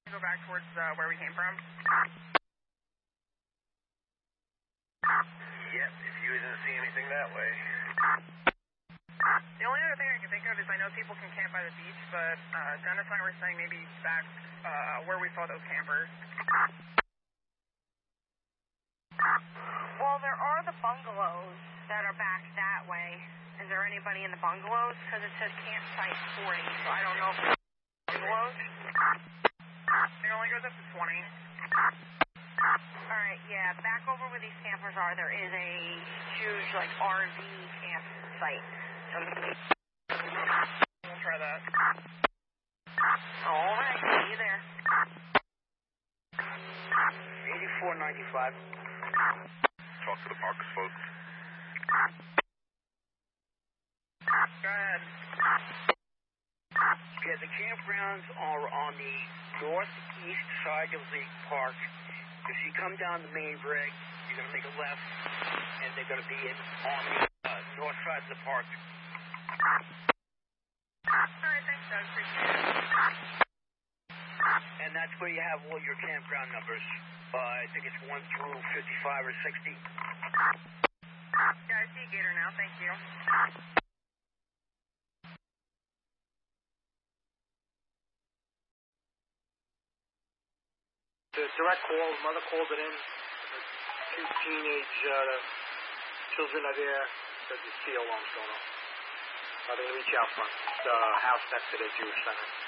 Go back towards where we came from. Yep, if you didn't see anything that way. The only other thing I can think of is I know people can camp by the beach, but Dennis and I were saying maybe back where we saw those campers. Well, there are the bungalows that are back that way. Is there anybody in the bungalows? Because it says campsite 40, so I don't know if it's bungalows. It only goes up to 20. Alright, yeah, back over where these campers are, there is a huge, like, RV campsite. We'll try that. Alright, see you there. 8495. Talk to the Marcus folks. Go ahead. Yeah, the campgrounds are on the northeast side of the park. If you come down the main rig, you're going to make a left, and they're going to be on the north side of the park. Alright, thanks, Doug. Appreciate it. And that's where you have all your campground numbers. I think it's 1 through 55 or 60. Yeah, I see Gator now. Thank you. The direct call, the mother called it in. The two teenage children are there. Said the sea alarm's going off. They're going to reach out from the house next to the Jewish center.